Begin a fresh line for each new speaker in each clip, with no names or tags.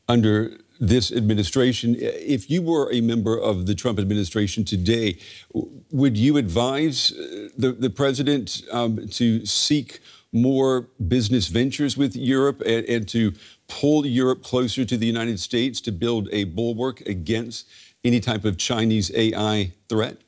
under this administration. If you were a member of the Trump administration today, would you advise the president to seek more business ventures with Europe and to pull Europe closer to the United States to build a bulwark against any type of Chinese AI threat?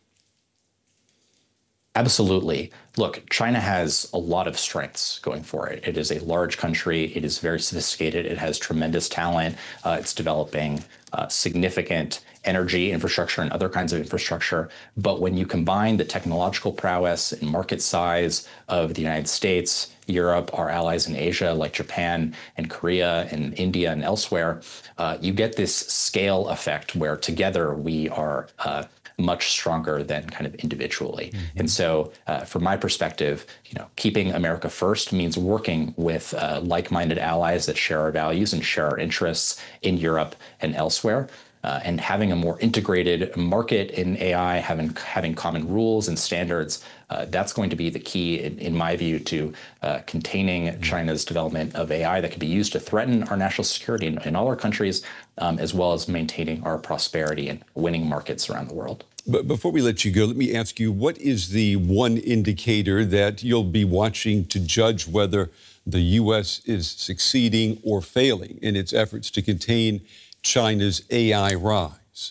Absolutely. Look, China has a lot of strengths going for it. It is a large country. It is very sophisticated. It has tremendous talent. It's developing significant energy infrastructure and other kinds of infrastructure. But when you combine the technological prowess and market size of the United States, Europe, our allies in Asia like Japan and Korea and India and elsewhere, you get this scale effect where together we are much stronger than kind of individually. Mm-hmm. And so from my perspective, keeping America first means working with like-minded allies that share our values and share our interests in Europe and elsewhere. And having a more integrated market in AI, having common rules and standards, that's going to be the key, in my view, to containing China's development of AI that can be used to threaten our national security in all our countries, as well as maintaining our prosperity and winning markets around the world.
But before we let you go, let me ask you, what is the one indicator that you'll be watching to judge whether the U.S. is succeeding or failing in its efforts to contain China's AI rise?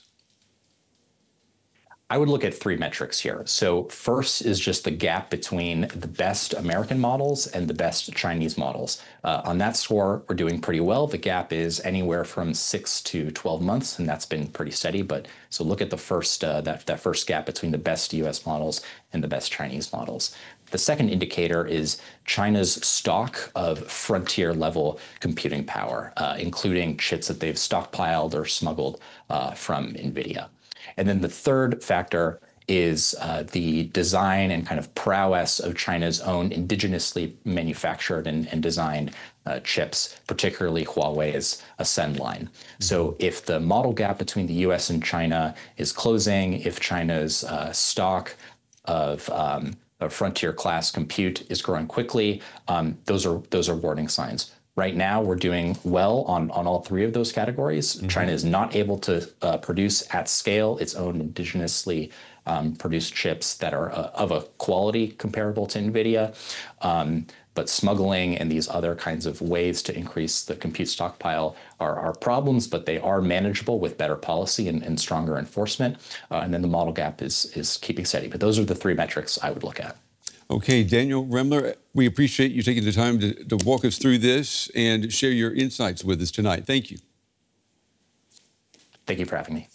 I would look at three metrics here. So first is just the gap between the best American models and the best Chinese models. On that score, we're doing pretty well. The gap is anywhere from 6 to 12 months, and that's been pretty steady. But so look at the first that first gap between the best U.S. models and the best Chinese models. The second indicator is China's stock of frontier-level computing power, including chips that they've stockpiled or smuggled from NVIDIA. And then the third factor is the design and kind of prowess of China's own indigenously manufactured and designed chips, particularly Huawei's Ascend line. So if the model gap between the U.S. and China is closing, if China's stock of frontier class compute is growing quickly, those are warning signs. Right now, we're doing well on all three of those categories. Mm-hmm. China is not able to produce at scale its own indigenously produced chips that are of a quality comparable to NVIDIA. But smuggling and these other kinds of ways to increase the compute stockpile are problems, but they are manageable with better policy and stronger enforcement. And then the model gap is keeping steady. But those are the three metrics I would look at.
Okay, Daniel Remler, we appreciate you taking the time to walk us through this and share your insights with us tonight. Thank you.
Thank you for having me.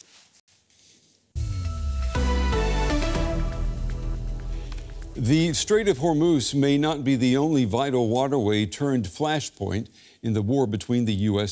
The Strait of Hormuz may not be the only vital waterway turned flashpoint in the war between the U.S.